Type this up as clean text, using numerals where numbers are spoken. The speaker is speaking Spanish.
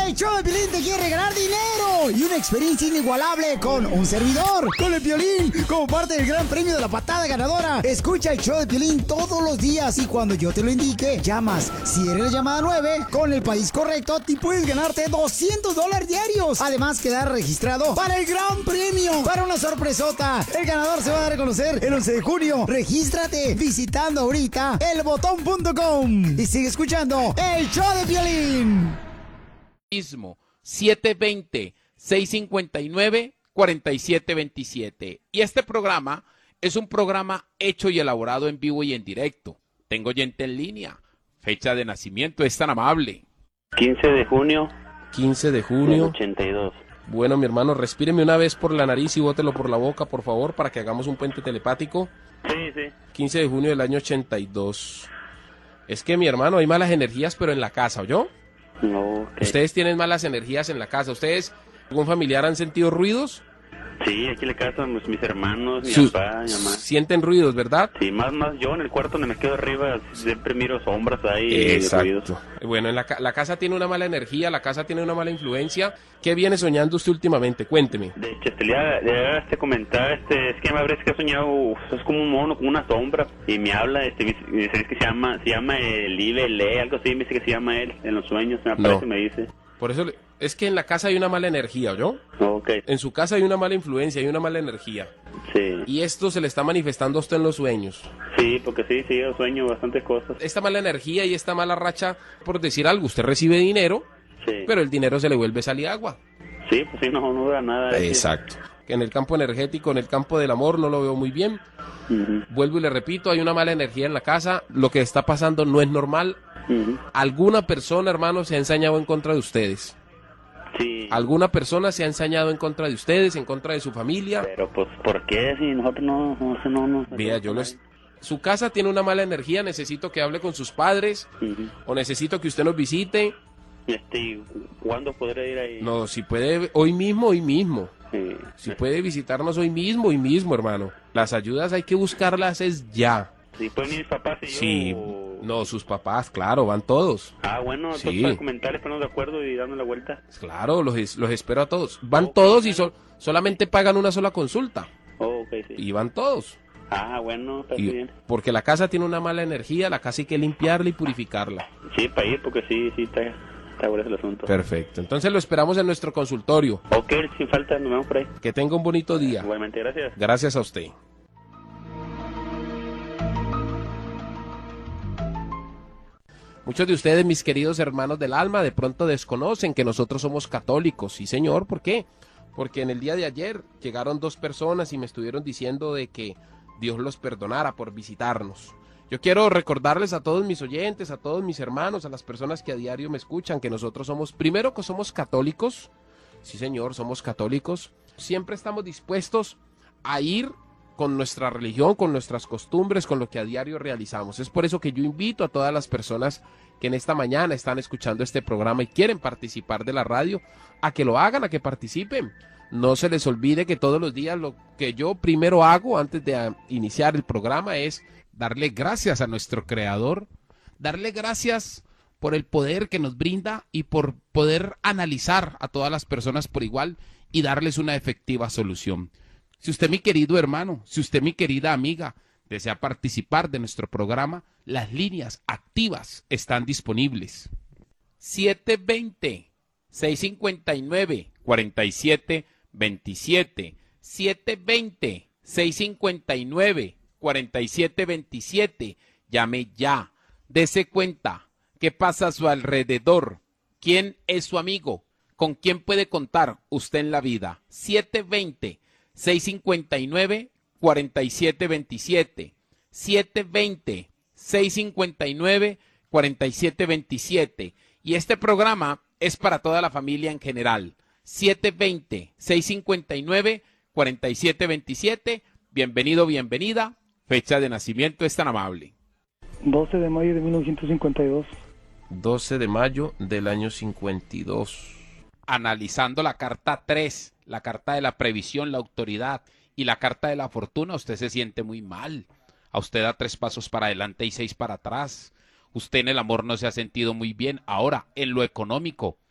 El show de Piolín te quiere regalar dinero y una experiencia inigualable con un servidor, con el Piolín, como parte del gran premio de la patada ganadora. Escucha el show de Piolín todos los días y cuando yo te lo indique, llamas. Si eres la llamada 9, con el país correcto, te puedes ganarte $200 diarios. Además, quedar registrado para el gran premio, para una sorpresota. El ganador se va a dar a conocer el 11 de junio. Regístrate visitando ahorita elbotón.com y sigue escuchando el show de Piolín. 720-659-4727. Y este programa es un programa hecho y elaborado en vivo y en directo. Tengo oyente en línea. Fecha de nacimiento, es tan amable. 15 de junio. 15 de junio. 82. Bueno, mi hermano, respíreme una vez por la nariz y bótelo por la boca, por favor, para que hagamos un puente telepático. Sí, sí. 15 de junio del año 82. Es que, mi hermano, hay malas energías, pero en la casa, ¿oyó? No, okay. Ustedes tienen malas energías en la casa. ¿Ustedes, algún familiar, han sentido ruidos? Sí, aquí en la casa, mis hermanos, mi papá, mi mamá. Sienten ruidos, ¿verdad? Sí, más yo en el cuarto donde me quedo arriba, siempre miro sombras ahí. Exacto. Bueno, en la casa tiene una mala energía, la casa tiene una mala influencia. ¿Qué viene soñando usted últimamente? Cuénteme. De hecho, le comentar, es que me parece que ha soñado, es como un mono, como una sombra, y me habla, me dice que se llama el Ibe, algo así, me dice que se llama él, en los sueños, me aparece, me dice. Por eso, es que en la casa hay una mala energía, ¿oyó? Okay. En su casa hay una mala influencia, hay una mala energía. Sí. Y esto se le está manifestando a usted en los sueños. Sí, porque sí, yo sueño bastantes cosas. Esta mala energía y esta mala racha, por decir algo, usted recibe dinero, sí, pero el dinero se le vuelve sal y agua. Sí, pues sí, no da nada. Exacto. En el campo energético, en el campo del amor, no lo veo muy bien. Vuelvo y le repito, hay una mala energía en la casa, lo que está pasando no es normal. Alguna persona, hermano, se ha ensañado en contra de ustedes. Sí. Alguna persona se ha ensañado en contra de ustedes, en contra de su familia. Pero pues, ¿por qué? Si nosotros no. Mira, su casa tiene una mala energía, necesito que hable con sus padres, o necesito que usted nos visite. ¿Cuándo podré ir ahí? No, si puede, hoy mismo. Sí. Si puede visitarnos hoy mismo, hermano. Las ayudas hay que buscarlas es ya. ¿Sí pueden ir mis papás y yo? Sí, no, sus papás, claro, van todos. Ah, bueno, entonces para comentar, ponernos de acuerdo y darnos la vuelta. Claro, los espero a todos. Van todos y solamente pagan una sola consulta. Okay, sí. Y van todos. Ah, bueno, está bien. Porque la casa tiene una mala energía, la casa hay que limpiarla y purificarla. Sí, para ir, porque sí, está bueno el asunto. Perfecto, entonces lo esperamos en nuestro consultorio. Ok, sin falta, nos vemos por ahí. Que tenga un bonito día. Igualmente, gracias. Gracias a usted. Muchos de ustedes, mis queridos hermanos del alma, de pronto desconocen que nosotros somos católicos. Sí, señor, ¿por qué? Porque en el día de ayer llegaron 2 personas y me estuvieron diciendo de que Dios los perdonara por visitarnos. Yo quiero recordarles a todos mis oyentes, a todos mis hermanos, a las personas que a diario me escuchan, que nosotros somos, primero que somos católicos. Sí, señor, somos católicos. Siempre estamos dispuestos a ir con nuestra religión, con nuestras costumbres, con lo que a diario realizamos. Es por eso que yo invito a todas las personas que en esta mañana están escuchando este programa y quieren participar de la radio, a que lo hagan, a que participen. No se les olvide que todos los días lo que yo primero hago antes de iniciar el programa es darle gracias a nuestro Creador, darle gracias por el poder que nos brinda y por poder analizar a todas las personas por igual y darles una efectiva solución. Si usted, mi querido hermano, si usted, mi querida amiga, desea participar de nuestro programa, las líneas activas están disponibles. 720-659-4727. 720-659-4727. Llame ya. Dese cuenta qué pasa a su alrededor. ¿Quién es su amigo? ¿Con quién puede contar usted en la vida? 720-659-4727. 720-659-4727. Y este programa es para toda la familia en general. 720-659-4727. Bienvenido, bienvenida. Fecha de nacimiento es tan amable. 12 de mayo de 1952. 12 de mayo del año 52. Analizando la carta 3, la carta de la previsión, la autoridad y la carta de la fortuna, usted se siente muy mal. A usted da 3 pasos para adelante y 6 para atrás. Usted en el amor no se ha sentido muy bien. Ahora, en lo económico,